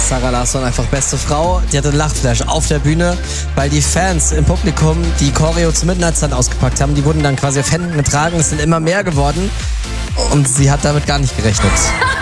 Sarah Larsson einfach beste Frau. Die hatte einen Lachflash auf der Bühne, weil die Fans im Publikum die Choreo zum Midnight Sun ausgepackt haben. Die wurden dann quasi auf Händen getragen, es sind immer mehr geworden und sie hat damit gar nicht gerechnet.